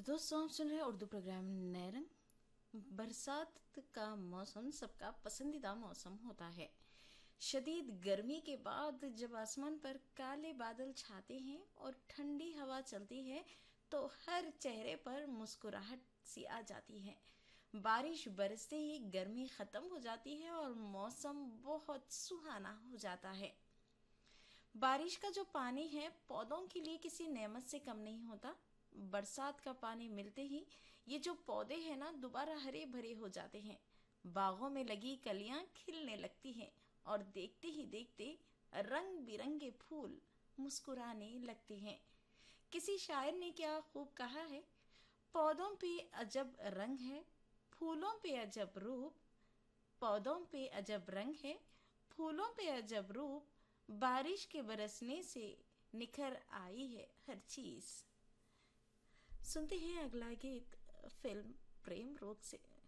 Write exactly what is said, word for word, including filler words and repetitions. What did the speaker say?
दोस्तों आप सुन रहे हैं उर्दू प्रोग्राम नए रंग। बरसात का मौसम सबका पसंदीदा मौसम होता है। शदीद गर्मी के बाद जब आसमान पर काले बादल छाते हैं और ठंडी हवा चलती है तो हर चेहरे पर मुस्कुराहट सी आ जाती है। बारिश बरसते ही गर्मी खत्म हो जाती है और मौसम बहुत सुहाना हो जाता है। बारिश का जो पानी है पौधों के लिए किसी नेमत से कम नहीं होता। बरसात का पानी मिलते ही ये जो पौधे हैं ना दोबारा हरे भरे हो जाते हैं। बागों में लगी कलियां खिलने लगती हैं और देखते ही देखते रंग बिरंगे फूल मुस्कुराने लगते हैं। किसी शायर ने क्या खूब कहा है, पौधों पे अजब रंग है, फूलों पे अजब रूप, पौधों पे अजब रंग है, फूलों पे अजब रूप, बारिश के बरसने से निखर आई है हर चीज। सुनते हैं अगला गीत फिल्म प्रेम रोग से।